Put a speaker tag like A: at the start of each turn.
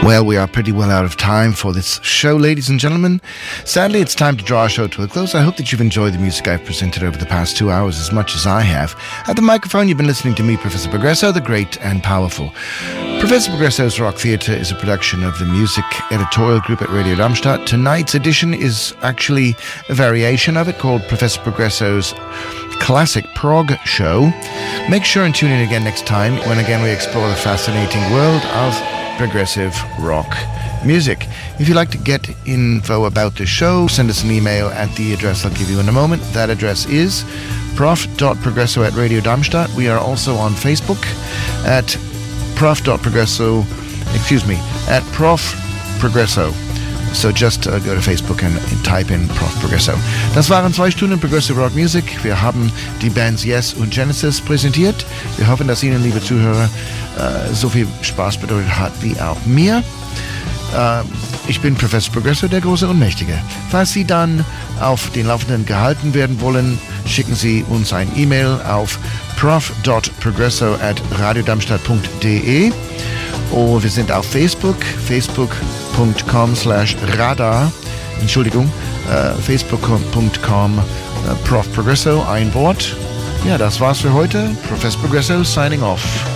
A: Well, we are pretty well out of time for this show, ladies and gentlemen. Sadly, it's time to draw our show to a close. I hope that you've enjoyed the music I've presented over the past 2 hours as much as I have. At the microphone, you've been listening to me, Professor Progresso, the great and powerful. Professor Progresso's Rock Theatre is a production of the music editorial group at Radio Darmstadt. Tonight's edition is actually a variation of it called Professor Progresso's Classic Prog Show. Make sure and tune in again next time when again we explore the fascinating world of progressive rock music. If you'd like to get info about the show, send us an email at the address I'll give you in a moment. That address is prof.progresso@Radio Darmstadt. We are also on Facebook at prof.progresso, at Prof Progresso. So just go to Facebook and type in Prof Progresso. Das waren 2 Stunden Progressive Rock Music. Wir haben die Bands Yes und Genesis präsentiert. Wir hoffen, dass Ihnen, liebe Zuhörer, so viel Spaß bedeutet hat wie auch mir. Ich bin Professor Progresso, der Große und Mächtige. Falls Sie dann auf den Laufenden gehalten werden wollen, schicken Sie uns ein E-Mail auf prof.progresso@radiodarmstadt.de. Oh, wir sind auf Facebook, facebook.com/radar, facebook.com Prof Progresso, ein Wort. Ja, das war's für heute. Professor Progresso signing off.